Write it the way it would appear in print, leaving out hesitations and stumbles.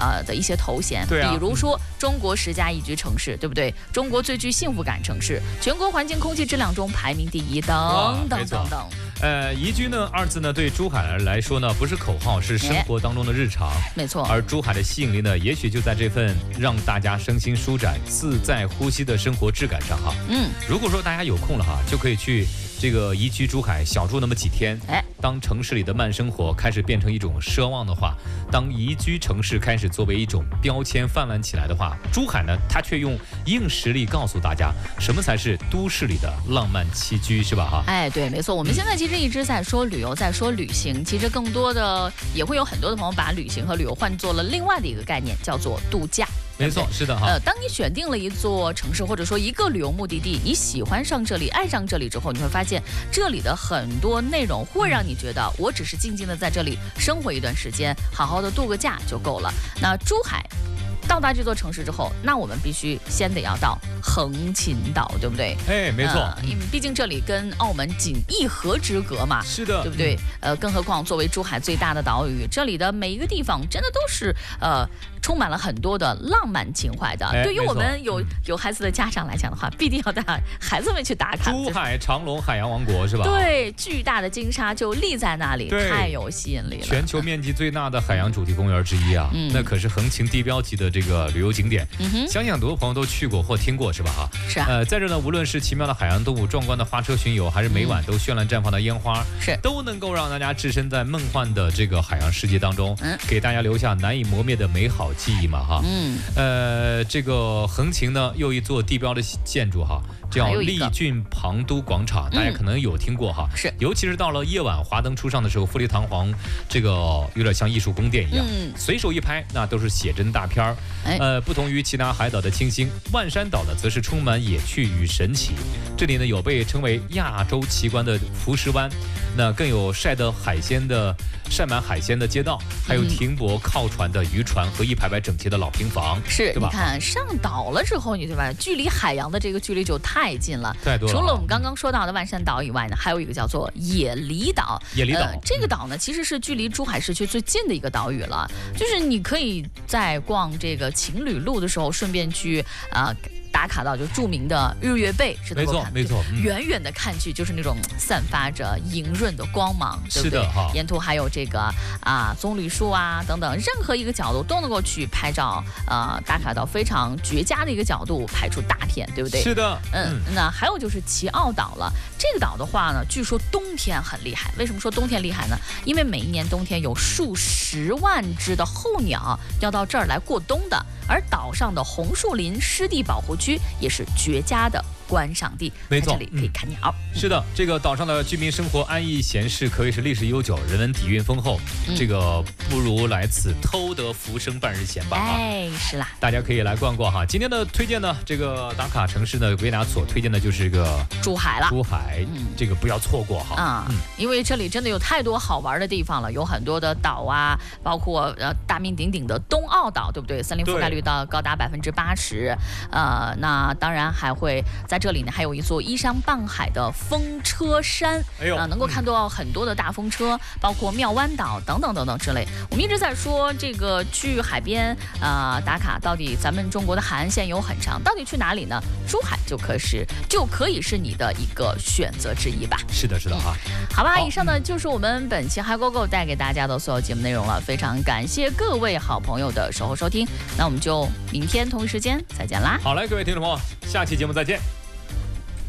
的一些头衔， 对啊， 比如说中国10佳宜居城市，对不对？中国最具幸福感城市，全国环境空气质量中排名第1，等等等等。 宜居呢2字呢，对珠海来说呢，不是口号，是生活当中的日常。 没错。 而珠海的吸引力呢，也许就在这份让大家身心舒展、自在呼吸的生活质感上哈。如果说大家有空了哈，就可以去这个宜居珠海小住那么几天。当城市里的慢生活开始变成一种奢望的话，当宜居城市开始作为一种标签泛滥起来的话，珠海呢，它却用硬实力告诉大家，什么才是都市里的浪漫栖居，是吧？哈。 对，没错。我们现在其实一直在说旅游，在说旅行，其实更多的也会有很多的朋友把旅行和旅游换作了另外的一个概念，叫做度假。 没错，是的哈。 当你选定了一座城市，或者说一个旅游目的地，你喜欢上这里、爱上这里之后，你会发现这里的很多内容会让你觉得，我只是静静的在这里生活一段时间，好好的度个假就够了。那珠海到达这座城市之后，那我们必须先得要到横琴岛，对不对？ 没错， 因为毕竟这里跟澳门仅1河之隔嘛， 是的， 对不对？更何况作为珠海最大的岛屿，这里的每一个地方真的都是充满了很多的浪漫情怀的。对于我们有孩子的家长来讲的话，必定要带孩子们去打卡。 珠海长隆海洋王国是吧？ 对，巨大的金沙就立在那里，太有吸引力了。 全球面积最大的海洋主题公园之一啊，那可是横琴地标级的这个旅游景点。相信很多朋友都去过或听过是吧？哈， 是啊。 在这呢，无论是奇妙的海洋动物、壮观的花车巡游，还是每晚都绚烂绽放的烟花，都能够让大家置身在梦幻的这个海洋世界当中，给大家留下难以磨灭的美好记忆嘛，哈。这个横琴呢，又一座地标的建筑哈，叫丽郡庞都广场，大家可能有听过哈。 是， 尤其是到了夜晚华灯初上的时候，富丽堂皇，这个有点像艺术宫殿一样，随手一拍那都是写真大片儿。不同于其他海岛的清新，万山岛呢则是充满野趣与神奇。这里呢有被称为亚洲奇观的浮石湾，那更有晒满海鲜的街道，还有停泊靠船的渔船和一排排整齐的老平房， 是， 对吧？ 你看上岛了之后，你对吧？距离海洋的这个距离就太近了， 太多了。 除了我们刚刚说到的万山岛以外呢，还有一个叫做野离岛。 野离岛， 这个岛呢，其实是距离珠海市区最近的一个岛屿了。就是你可以在逛这个情侣路的时候，顺便去打卡到就著名的日月贝是能够看， 没错， 远远的看去就是那种散发着莹润的光芒，对不对？ 是的哈。 沿途还有这个棕榈树等等，任何一个角度都能够去拍照，打卡到非常绝佳的一个角度，拍出大片，对不对？ 是的， 那还有就是奇奥岛了。这个岛的话呢，据说冬天很厉害。为什么说冬天厉害呢？因为每一年冬天有数10万只的候鸟要到这儿来过冬的，而岛上的红树林湿地保护区也是绝佳的观赏地， 没错， 在这里可以看鸟。 是的，这个岛上的居民生活安逸闲适，可谓是历史悠久，人文底蕴丰厚。这个不如来此偷得浮生半日闲吧。 是啦， 大家可以来逛逛哈。今天的推荐呢，这个打卡城市呢，为大家所推荐的就是个珠海了。 珠海，这个不要错过哈。 因为这里真的有太多好玩的地方了，有很多的岛包括大名鼎鼎的东澳岛，对不对？森林覆盖率高达80%。那当然还会在这里呢，还有一座依山傍海的风车山，能够看到很多的大风车，包括妙湾岛等等等等之类。我们一直在说这个去海边打卡，到底咱们中国的海岸线有很长，到底去哪里呢？珠海就可以是你的一个选择之一吧。 是的哈。 好吧，以上呢就是我们本期嗨 GoGo 带给大家的所有节目内容了，非常感谢各位好朋友的守候收听，那我们就明天同一时间再见啦。 好嘞，各位听众朋友，下期节目再见。